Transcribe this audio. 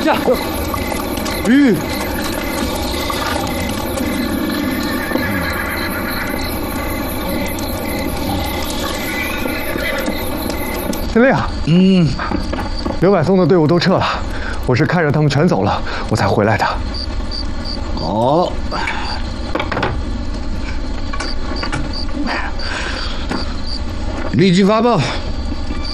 呀，鱼。 县令，刘百松的队伍都撤了，我是看着他们全走了，我才回来的。 哦，立即发报。